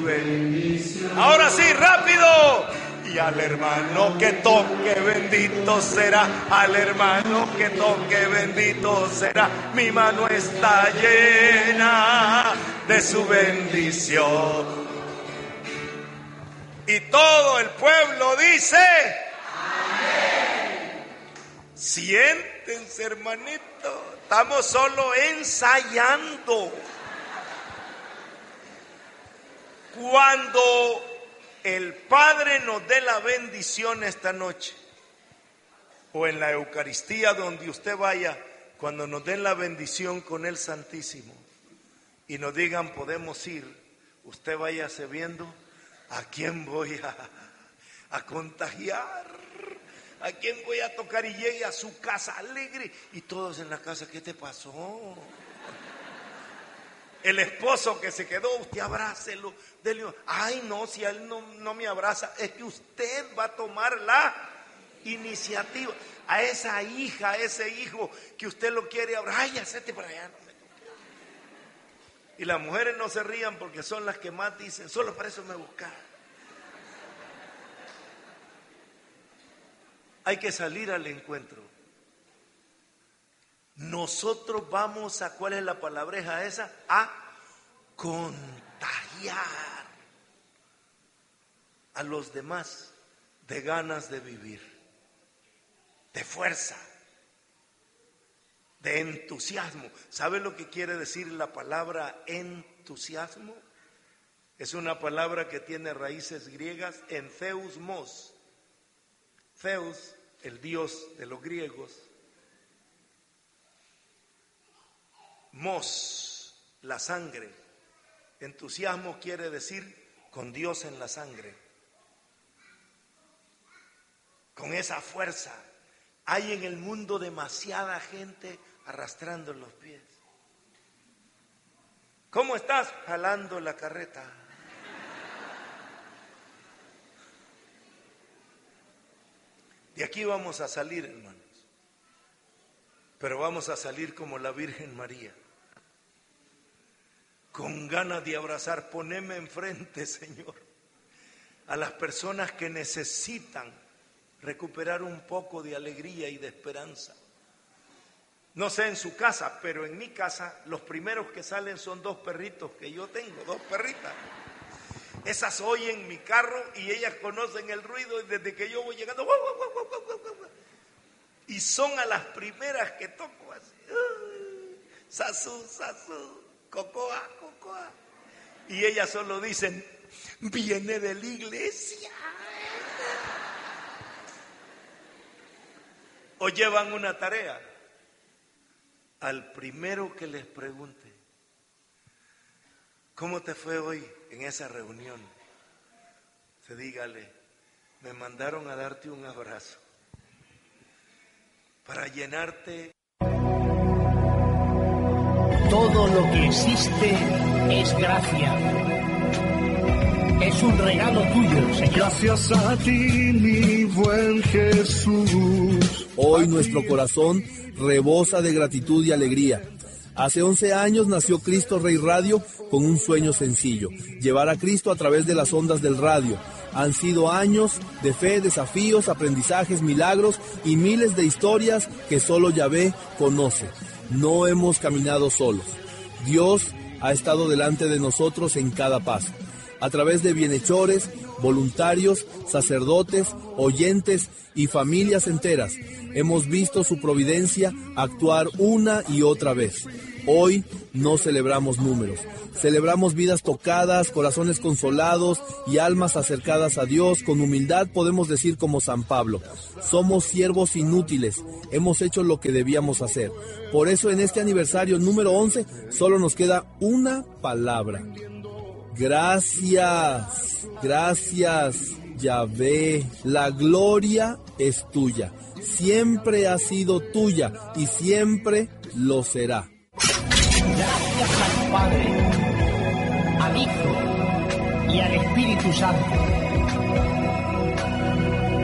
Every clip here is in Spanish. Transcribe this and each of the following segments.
bendición. Ahora sí, rápido. Y al hermano que toque, bendito será. Al hermano que toque, bendito será. Mi mano está llena de su bendición. Y todo el pueblo dice: amén. Siéntense, hermanito. Estamos solo ensayando. Cuando el Padre nos dé la bendición esta noche, o en la Eucaristía donde usted vaya, cuando nos den la bendición con el Santísimo y nos digan podemos ir, usted váyase viendo a quién voy a contagiar, a quién voy a tocar, y llegue a su casa alegre y todos en la casa: ¿qué te pasó? El esposo que se quedó, usted abrácelo, dele. Ay, no, si a él no me abraza, es que usted va a tomar la iniciativa. A esa hija, a ese hijo que usted lo quiere abrazar, ay, hacete para allá. Y las mujeres no se rían porque son las que más dicen: solo para eso me buscaron. Hay que salir al encuentro. Nosotros vamos a, ¿cuál es la palabreja esa? A contagiar a los demás de ganas de vivir, de fuerza, de entusiasmo. ¿Sabe lo que quiere decir la palabra entusiasmo? Es una palabra que tiene raíces griegas en Zeusmos. Zeus, el dios de los griegos. Mos, la sangre. Entusiasmo quiere decir con Dios en la sangre. Con esa fuerza. Hay en el mundo demasiada gente arrastrando los pies. ¿Cómo estás? Jalando la carreta. De aquí vamos a salir, hermanos. Pero vamos a salir como la Virgen María, con ganas de abrazar. Poneme enfrente, Señor, a las personas que necesitan recuperar un poco de alegría y de esperanza. No sé en su casa, pero en mi casa los primeros que salen son dos perritos que yo tengo, dos perritas. Esas oyen mi carro y ellas conocen el ruido desde que yo voy llegando. Y son a las primeras que toco así. Sasú, sasú, cocoa, cocoa. Y ellas solo dicen: viene de la iglesia. O llevan una tarea. Al primero que les pregunte: ¿cómo te fue hoy en esa reunión? Se dígale: me mandaron a darte un abrazo para llenarte. Todo lo que existe es gracia. Es un regalo tuyo, Señor. Gracias a ti, mi buen Jesús. Hoy nuestro corazón rebosa de gratitud y alegría. Hace 11 años nació Cristo Rey Radio con un sueño sencillo: llevar a Cristo a través de las ondas del radio. Han sido años de fe, desafíos, aprendizajes, milagros y miles de historias que solo Yahvé conoce. No hemos caminado solos. Dios ha estado delante de nosotros en cada paso. A través de bienhechores, voluntarios, sacerdotes, oyentes y familias enteras, hemos visto su providencia actuar una y otra vez. Hoy no celebramos números, celebramos vidas tocadas, corazones consolados y almas acercadas a Dios. Con humildad podemos decir como San Pablo: somos siervos inútiles, hemos hecho lo que debíamos hacer. Por eso en este aniversario número 11 solo nos queda una palabra: gracias, gracias, Yahvé. La gloria es tuya, siempre ha sido tuya y siempre lo será. Gracias al Padre, al Hijo y al Espíritu Santo.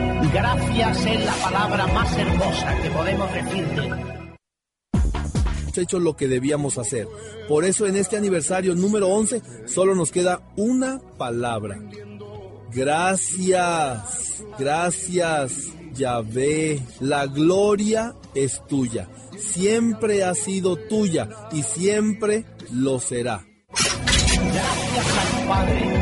Gracias es la palabra más hermosa que podemos decirle. habíamos hecho lo que debíamos hacer. Por eso en este aniversario número 11 solo nos queda una palabra. Gracias, gracias, Yahvé. La gloria es tuya. Siempre ha sido tuya y siempre lo será. Gracias al Padre,